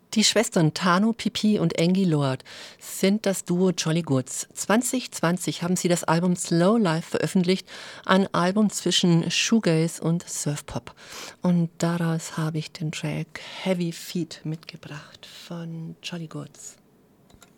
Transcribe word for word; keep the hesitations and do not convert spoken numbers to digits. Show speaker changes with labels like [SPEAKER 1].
[SPEAKER 1] Die Schwestern Tano, Pipi und Angie Lord sind das Duo Jolly Goods. zwanzig zwanzig haben sie das Album Slow Life veröffentlicht, ein Album zwischen Shoegaze und Surfpop. Und daraus habe ich den Track Heavy Feet mitgebracht von Jolly Goods.